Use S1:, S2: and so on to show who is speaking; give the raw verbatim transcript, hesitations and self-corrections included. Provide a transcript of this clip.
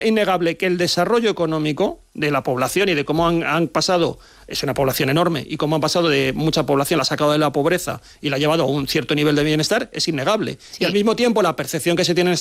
S1: innegable que el desarrollo económico de la población y de cómo han, han pasado, es una población enorme, y cómo han pasado de mucha población, la ha sacado de la pobreza y la ha llevado a un cierto nivel de bienestar, es innegable. Sí. Y al mismo tiempo la percepción que se tiene en